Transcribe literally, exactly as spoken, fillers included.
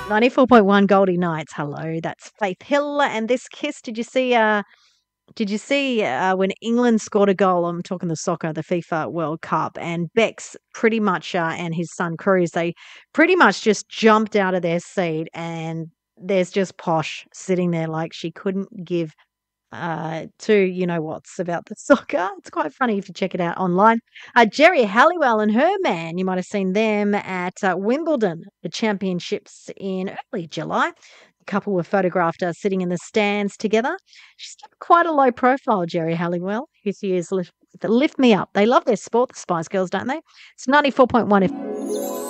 ninety-four point one Goldie Nights. Hello, that's Faith Hill and This Kiss. Did you see uh did you see uh, when England scored a goal? I'm talking the soccer, the FIFA World Cup, and Bex pretty much uh, and his son Cruz, they pretty much just jumped out of their seat, and there's just Posh sitting there like she couldn't give uh, to you know what's about the soccer. It's quite funny if you check it out online. Uh, Jerry Halliwell and her man, you might have seen them at uh, Wimbledon, the championships in early July. The couple were photographed uh, sitting in the stands together. She's got quite a low profile, Jerry Halliwell, who she is lift, lift me up. They love their sport, the Spice Girls, don't they? It's ninety-four point one. If